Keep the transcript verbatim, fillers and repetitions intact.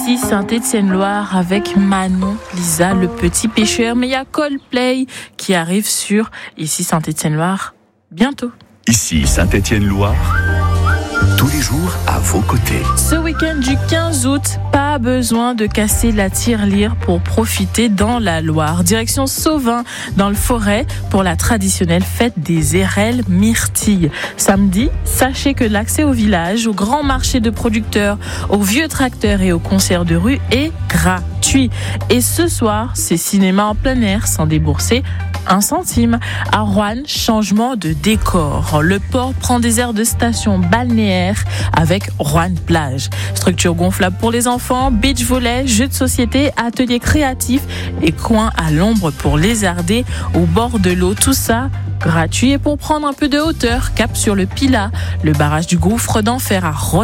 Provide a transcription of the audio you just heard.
ici Saint-Étienne-Loire avec Manon, Lisa, le petit pêcheur. Mais il y a Coldplay qui arrive sur ici Saint-Étienne-Loire bientôt. Ici Saint-Étienne-Loire, tous les jours à vos côtés. Ce week-end du quinze août, pas besoin de casser la tirelire pour profiter dans la Loire. Direction Sauvin, dans le Forêt, pour la traditionnelle fête des érelles myrtilles. Samedi, sachez que l'accès au village, au grand marché de producteurs, aux vieux tracteurs et aux concerts de rue est gratuit. Et ce soir, c'est cinéma en plein air sans débourser un centime. À Roanne, changement de décor. Le port prend des airs de station balnéaire avec Roanne Plage. Structure gonflable pour les enfants, beach volley, jeux de société, ateliers créatifs et coins à l'ombre pour lézarder au bord de l'eau. Tout ça gratuit. Et pour prendre un peu de hauteur, cap sur le Pilat, le barrage du Gouffre d'Enfer à Roanne.